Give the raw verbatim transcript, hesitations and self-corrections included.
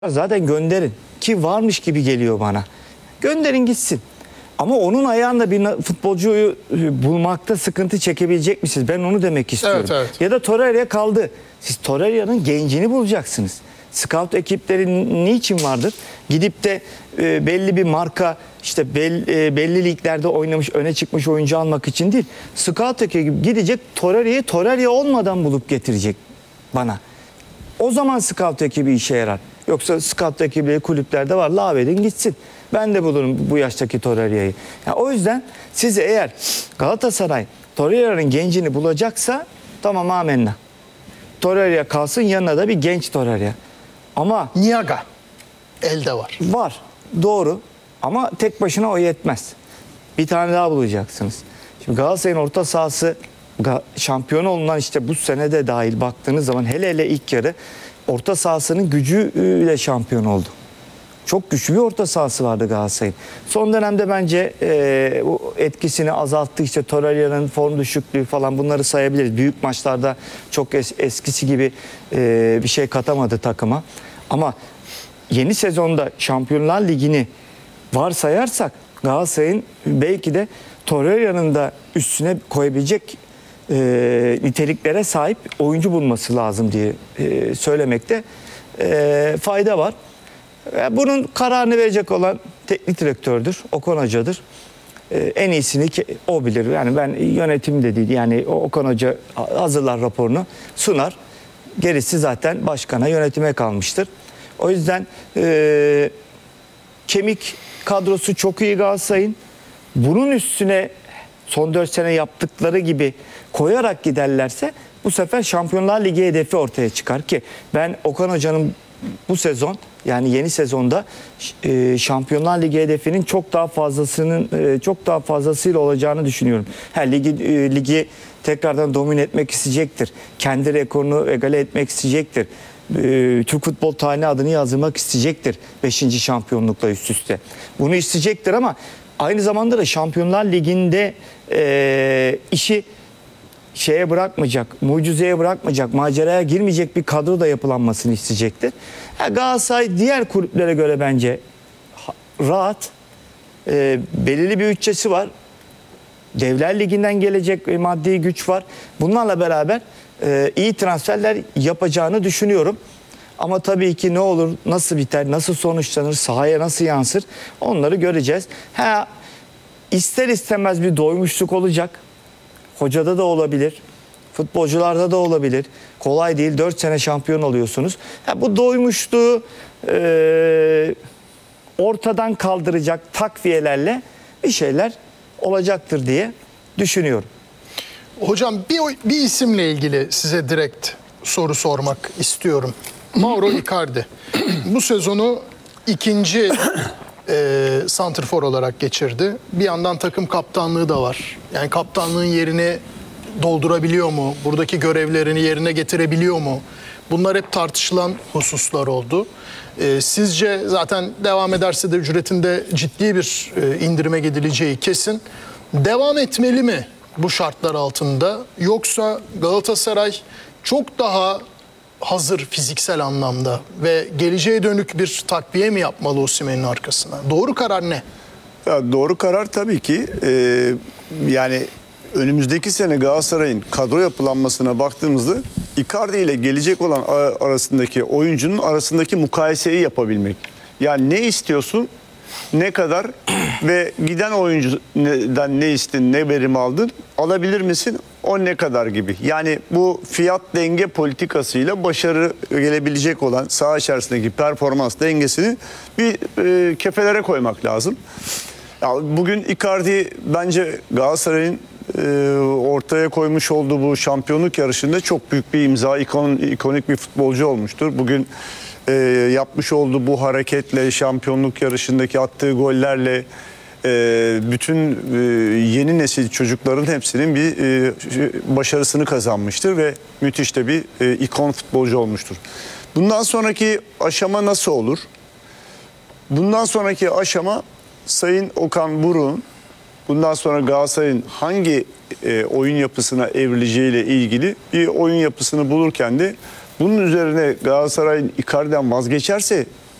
Zaten gönderin ki varmış gibi geliyor bana. Gönderin gitsin. Ama onun ayağında bir futbolcuyu bulmakta sıkıntı çekebilecek misiniz? Ben onu demek istiyorum. Evet, evet. Ya da Torreira kaldı. Siz Torreira'nın gencini bulacaksınız. Scout ekipleri niçin vardır? Gidip de e, belli bir marka, işte belli, e, belli liglerde oynamış, öne çıkmış oyuncu almak için değil. Scout ekibi gidecek, Torreira'yı Torreira olmadan bulup getirecek bana. O zaman scout ekibi işe yarar. Yoksa scout ekibi kulüplerde var. Lağvedin gitsin. Ben de bulurum bu yaştaki Torreira'yı. Yani o yüzden siz eğer Galatasaray Torreira'nın gencini bulacaksa tamam, amenna. Torreira kalsın, yanına da bir genç Torreira. Ama Niaga elde var. Var. Doğru. Ama tek başına o yetmez. Bir tane daha bulacaksınız. Şimdi Galatasaray'ın orta sahası şampiyon olunan, işte bu sene de dahil baktığınız zaman, hele hele ilk yarı orta sahasının gücüyle şampiyon oldu. Çok güçlü bir orta sahası vardı Galatasaray'ın. Son dönemde bence e, bu etkisini azalttı. İşte Torreira'nın form düşüklüğü falan, bunları sayabiliriz. Büyük maçlarda çok es, eskisi gibi e, bir şey katamadı takıma. Ama yeni sezonda Şampiyonlar Ligi'ni varsayarsak Galatasaray'ın belki de Torreira'nın da üstüne koyabilecek e, niteliklere sahip oyuncu bulması lazım diye e, söylemekte e, fayda var. Bunun kararını verecek olan teknik direktördür, Okan Hoca'dır. Ee, en iyisini o bilir. Yani ben yönetim de değil. Yani Okan Hoca hazırlar raporunu, sunar. Gerisi zaten başkana, yönetime kalmıştır. O yüzden e, kemik kadrosu çok iyi Galatasaray'ın. Bunun üstüne son dört sene yaptıkları gibi koyarak giderlerse bu sefer Şampiyonlar Ligi hedefi ortaya çıkar ki ben Okan Hoca'nın bu sezon, yani yeni sezonda e, Şampiyonlar Ligi hedefinin çok daha fazlasının e, çok daha fazlasıyla olacağını düşünüyorum. Ha, ligi e, ligi tekrardan domine etmek isteyecektir. Kendi rekorunu egale etmek isteyecektir. E, Türk futbol tarihine adını yazdırmak isteyecektir. Beşinci şampiyonlukla üst üste. Bunu isteyecektir ama aynı zamanda da Şampiyonlar Ligi'nde e, işi şeye bırakmayacak, mucizeye bırakmayacak, maceraya girmeyecek bir kadro da yapılanmasını isteyecektir. Yani Galatasaray diğer kulüplere göre bence rahat, e, belirli bir bütçesi var. Devler Ligi'nden gelecek maddi güç var. Bunlarla beraber e, iyi transferler yapacağını düşünüyorum. Ama tabii ki ne olur, nasıl biter, nasıl sonuçlanır, sahaya nasıl yansır, onları göreceğiz. Ha, ister istemez bir doymuşluk olacak. Hocada da olabilir, futbolcularda da olabilir. Kolay değil, dört sene şampiyon oluyorsunuz. Ya bu doymuşluğu e, ortadan kaldıracak takviyelerle bir şeyler olacaktır diye düşünüyorum. Hocam bir, bir isimle ilgili size direkt soru sormak istiyorum. Mauro Icardi. Bu sezonu ikinci e, santrfor olarak geçirdi. Bir yandan takım kaptanlığı da var. Yani kaptanlığın yerini doldurabiliyor mu? Buradaki görevlerini yerine getirebiliyor mu? Bunlar hep tartışılan hususlar oldu. E, sizce zaten devam ederse de ücretinde ciddi bir e, indirime gidileceği kesin. Devam etmeli mi bu şartlar altında? Yoksa Galatasaray çok daha hazır fiziksel anlamda ve geleceğe dönük bir takviye mi yapmalı Osimhen'in arkasına? Doğru karar ne? Ya doğru karar tabii ki. Ee, yani önümüzdeki sene Galatasaray'ın kadro yapılanmasına baktığımızda Icardi ile gelecek olan arasındaki oyuncunun arasındaki mukayeseyi yapabilmek. Yani ne istiyorsun, ne kadar ve giden oyuncudan ne istin, ne verim aldın, alabilir misin, o ne kadar gibi. Yani bu fiyat denge politikasıyla başarı gelebilecek olan saha içerisindeki performans dengesini bir e, kefelere koymak lazım. Ya bugün Icardi bence Galatasaray'ın e, ortaya koymuş olduğu bu şampiyonluk yarışında çok büyük bir imza, ikon, ikonik bir futbolcu olmuştur. Bugün e, yapmış olduğu bu hareketle, şampiyonluk yarışındaki attığı gollerle e, bütün e, yeni nesil çocukların hepsinin bir e, başarısını kazanmıştır ve müthiş de bir e, ikon futbolcu olmuştur. Bundan sonraki aşama nasıl olur? Bundan sonraki aşama Sayın Okan Buruk'un bundan sonra Galatasaray'ın hangi e, oyun yapısına evrileceğiyle ilgili bir oyun yapısını bulurken de bunun üzerine Galatasaray'ın Icardi'den vazgeçerse